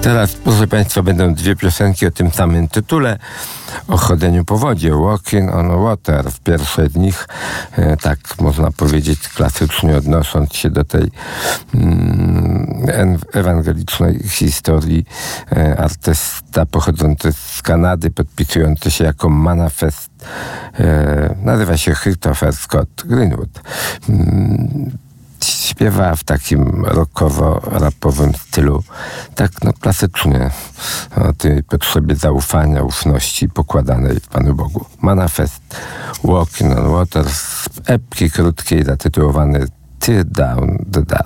Teraz, proszę Państwa, będą dwie piosenki o tym samym tytule, o chodzeniu po wodzie, Walking on Water. W pierwszej z nich, tak można powiedzieć klasycznie odnosząc się do tej ewangelicznej historii, artysta pochodzący z Kanady, podpisujący się jako Manifest, nazywa się Christopher Scott Greenwood. Śpiewa w takim rockowo-rapowym stylu, tak klasycznie, o tej potrzebie zaufania, ufności pokładanej Panu Bogu. Manifest, Walking on Water, z epki krótkiej zatytułowanej Tear Down the Dark.